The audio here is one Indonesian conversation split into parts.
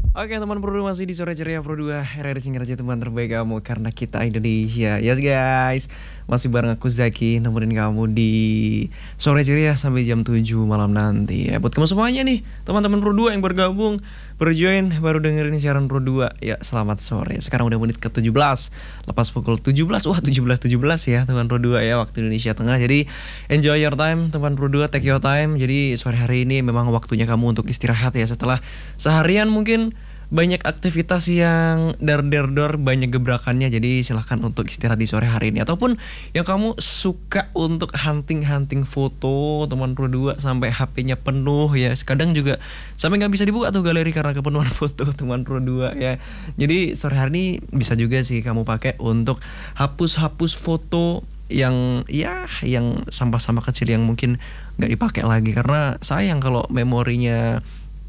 Oke teman Pro 2 masih di sore ceria Pro 2 RRI Singaraja teman terbaik kamu karena kita Indonesia. Yes guys, masih bareng aku Zaki nemenin kamu di sore ceria sampai jam 7 malam nanti ya. Buat kamu semuanya nih teman-teman Pro 2 yang bergabung, baru join, baru dengerin siaran Pro 2. Ya selamat sore. Sekarang udah menit ke 17, lepas pukul 17. Wah 17 ya teman Pro 2 ya waktu Indonesia Tengah. Jadi enjoy your time teman Pro 2, take your time. Jadi sore hari ini memang waktunya kamu untuk istirahat ya setelah seharian mungkin banyak aktivitas yang dar-dar-dor, banyak gebrakannya. Jadi silahkan untuk istirahat di sore hari ini. Ataupun yang kamu suka untuk hunting-hunting foto teman Pro 2 sampai HP-nya penuh ya. Kadang juga sampai nggak bisa dibuka tuh galeri karena kepenuhan foto teman Pro 2 ya. Jadi sore hari ini bisa juga sih kamu pakai untuk hapus-hapus foto yang yang sampah-sampah kecil yang mungkin nggak dipakai lagi. Karena sayang kalau memorinya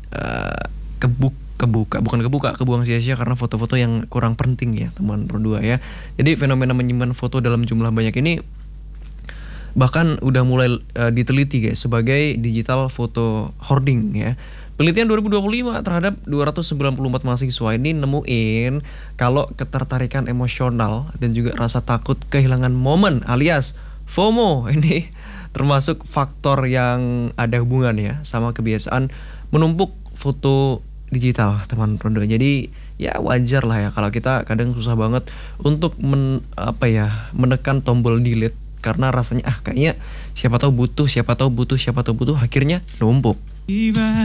kebuang sia-sia karena foto-foto yang kurang penting ya teman Pro 2 ya. Jadi fenomena menyimpan foto dalam jumlah banyak ini bahkan udah mulai diteliti guys sebagai digital photo hoarding ya. Penelitian 2025 terhadap 294 mahasiswa ini nemuin kalau ketertarikan emosional dan juga rasa takut kehilangan momen alias FOMO ini termasuk faktor yang ada hubungan ya sama kebiasaan menumpuk foto digital teman Pro 2. Jadi ya wajar lah ya kalau kita kadang susah banget untuk menekan tombol delete karena rasanya kayaknya siapa tahu butuh akhirnya numpuk.